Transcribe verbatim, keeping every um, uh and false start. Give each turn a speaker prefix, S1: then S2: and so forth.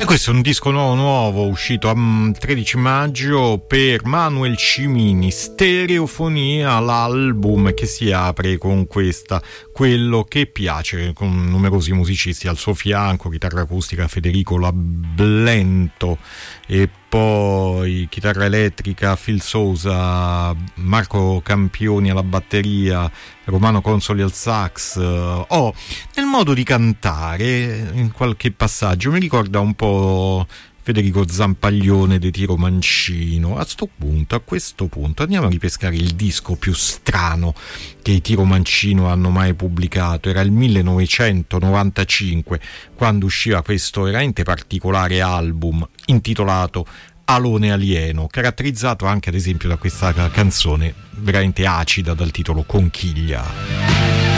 S1: E questo è un disco nuovo, nuovo uscito a tredici maggio per Manuel Cimini, Stereofonia, l'album che si apre con questa, quello che piace, con numerosi musicisti al suo fianco, chitarra acustica Federico Lablento e poi chitarra elettrica Phil Sousa, Marco Campioni alla batteria, Romano Consoli al sax. Oh, nel modo di cantare, in qualche passaggio mi ricorda un po' Federico Zampaglione dei Tiro Mancino. A sto punto, a questo punto andiamo a ripescare il disco più strano che i Tiro Mancino hanno mai pubblicato. Era il millenovecentonovantacinque, quando usciva questo veramente particolare album intitolato Alone Alieno, caratterizzato anche ad esempio da questa canzone veramente acida dal titolo Conchiglia.